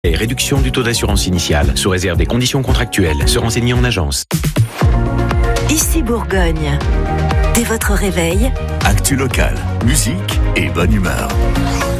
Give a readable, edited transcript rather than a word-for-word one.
Et réduction du taux d'assurance initiale, sous réserve des conditions contractuelles. Se renseigner en agence. Ici Bourgogne. Dès votre réveil, actu locale, musique et bonne humeur.